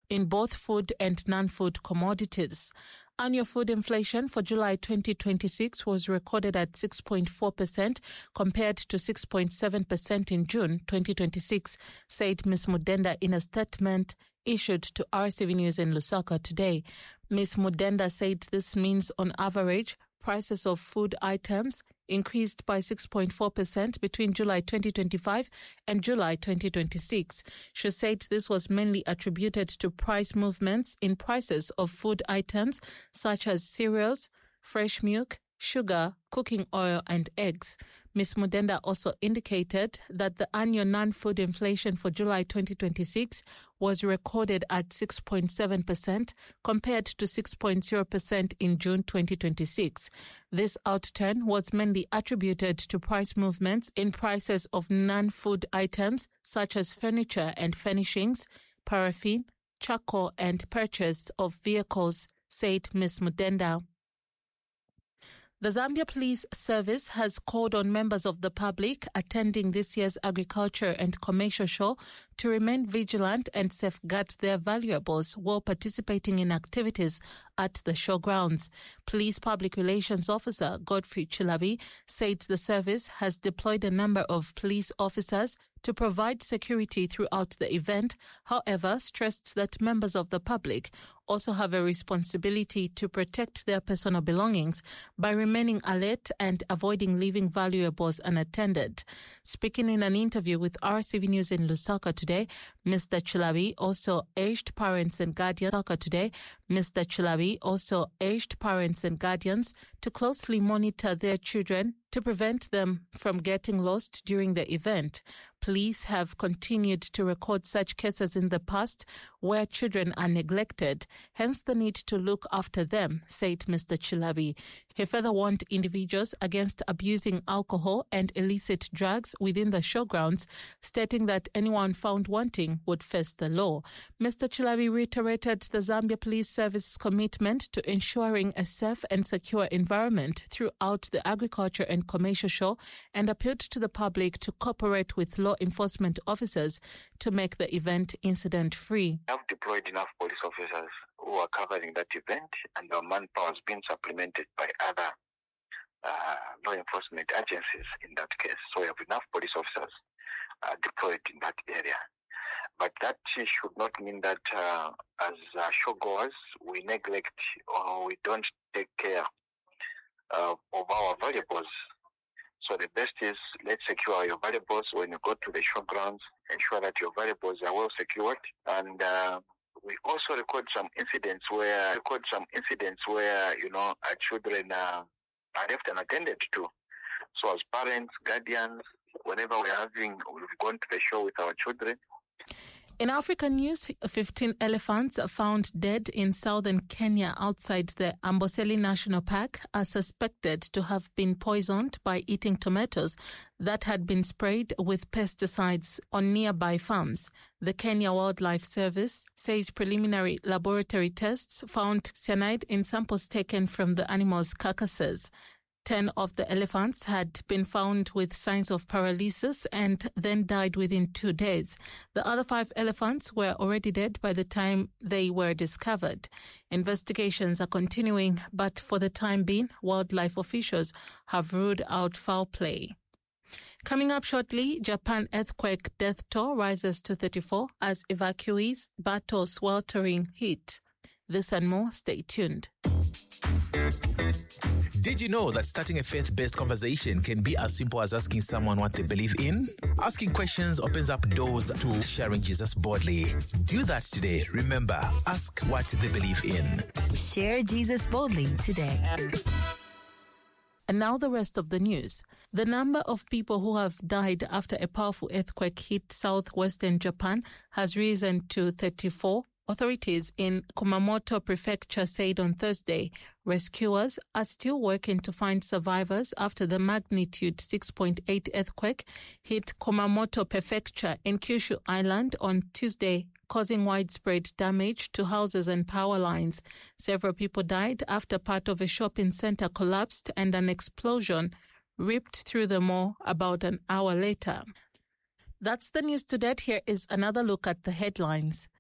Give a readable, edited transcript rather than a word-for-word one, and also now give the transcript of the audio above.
in both food and non-food commodities. Annual food inflation for July 2026 was recorded at 6.4% compared to 6.7% in June 2026, said Ms. Mudenda in a statement issued to RCV News in Lusaka today. Ms. Mudenda said this means on average, prices of food items increased by 6.4% between July 2025 and July 2026. She said this was mainly attributed to price movements in prices of food items such as cereals, fresh milk, sugar, cooking oil, and eggs. Ms. Mudenda also indicated that the annual non-food inflation for July 2026 was recorded at 6.7% compared to 6.0% in June 2026. This outturn was mainly attributed to price movements in prices of non-food items such as furniture and furnishings, paraffin, charcoal, and purchase of vehicles, said Ms. Mudenda. The Zambia Police Service has called on members of the public attending this year's Agriculture and Commercial Show to remain vigilant and safeguard their valuables while participating in activities at the showgrounds. Police Public Relations Officer Godfrey Chilabi said the service has deployed a number of police officers to provide security throughout the event, however, stressed that members of the public also have a responsibility to protect their personal belongings by remaining alert and avoiding leaving valuables unattended. Speaking in an interview with RCV News in Lusaka today, Mr. Chilabi also urged parents and guardians to closely monitor their children to prevent them from getting lost during the event. Police have continued to record such cases in the past where children are neglected, hence the need to look after them, said Mr. Chilabi. He further warned individuals against abusing alcohol and illicit drugs within the showgrounds, stating that anyone found wanting would face the law. Mr. Chilabi reiterated the Zambia Police Service's commitment to ensuring a safe and secure environment throughout the Agriculture and Commercial Show and appealed to the public to cooperate with law enforcement officers to make the event incident-free. We have deployed enough police officers who are covering that event, and our manpower has been supplemented by other law enforcement agencies in that case. So we have enough police officers deployed in that area. But that should not mean that as showgoers, we neglect or we don't take care of our valuables. So the best is, let's secure your valuables when you go to the showgrounds. Ensure that your valuables are well secured. And we also record some incidents where our children are left unattended to. So as parents, guardians, whenever we've gone to the show with our children. In African news, 15 elephants found dead in southern Kenya outside the Amboseli National Park are suspected to have been poisoned by eating tomatoes that had been sprayed with pesticides on nearby farms. The Kenya Wildlife Service says preliminary laboratory tests found cyanide in samples taken from the animals' carcasses. 10 of the elephants had been found with signs of paralysis and then died within 2 days. The other 5 elephants were already dead by the time they were discovered. Investigations are continuing, but for the time being, wildlife officials have ruled out foul play. Coming up shortly, Japan earthquake death toll rises to 34 as evacuees battle sweltering heat. This and more, stay tuned. Did you know that starting a faith-based conversation can be as simple as asking someone what they believe in? Asking questions opens up doors to sharing Jesus boldly. Do that today. Remember, ask what they believe in. Share Jesus boldly today. And now the rest of the news. The number of people who have died after a powerful earthquake hit southwestern Japan has risen to 34. Authorities in Kumamoto Prefecture said on Thursday rescuers are still working to find survivors after the magnitude 6.8 earthquake hit Kumamoto Prefecture in Kyushu Island on Tuesday, causing widespread damage to houses and power lines. Several people died after part of a shopping center collapsed and an explosion ripped through the mall about an hour later. That's the news to date. Here is another look at the headlines.